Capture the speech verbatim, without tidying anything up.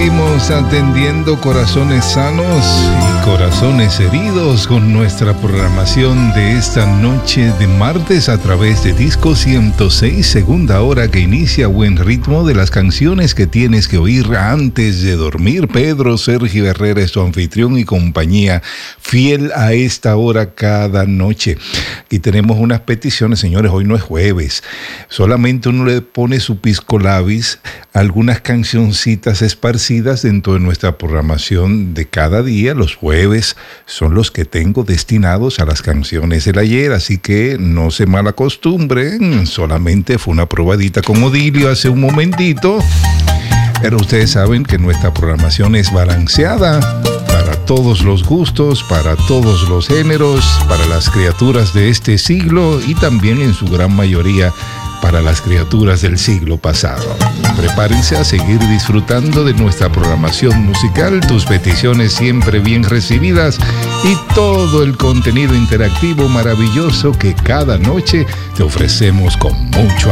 seguimos atendiendo corazones sanos y corazones heridos con nuestra programación de esta noche de martes a través de Disco ciento seis, segunda hora que inicia a buen ritmo de las canciones que tienes que oír antes de dormir. Pedro Sergio Herrera es tu anfitrión y compañía fiel a esta hora cada noche. Aquí tenemos unas peticiones, señores, hoy no es jueves, solamente uno le pone su pisco labis, algunas cancioncitas esparcidas dentro de nuestra programación de cada día. Los jueves son los que tengo destinados a las canciones del ayer, así que no se malacostumbren, solamente fue una probadita con Odilio hace un momentito, pero ustedes saben que nuestra programación es balanceada para todos los gustos, para todos los géneros, para las criaturas de este siglo y también en su gran mayoría para las criaturas del siglo pasado. Prepárense a seguir disfrutando de nuestra programación musical, tus peticiones siempre bien recibidas y todo el contenido interactivo maravilloso que cada noche te ofrecemos con mucho